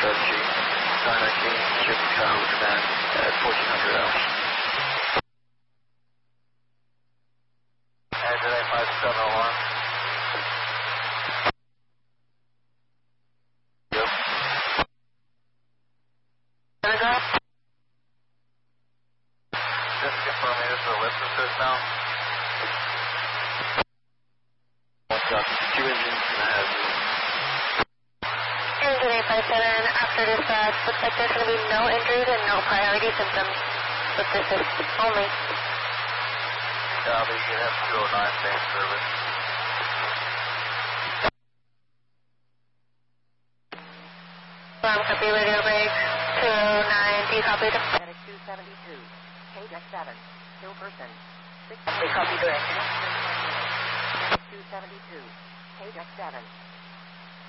strategy, 919, shift Chicago command at 1400 hours. Today 5701. Yep. Just confirming this is a lift assist now. I've got 2 engines and I have Engine 857, after dispatch, looks like there's going to be no injuries and no priority symptoms. Lift assist only. Copy, you have 209, same service. Copy, radio break, 209, do you copy the... Medic 272, KDEC 7, Hilverson, 6... We copy direct. 272, KDEC 7,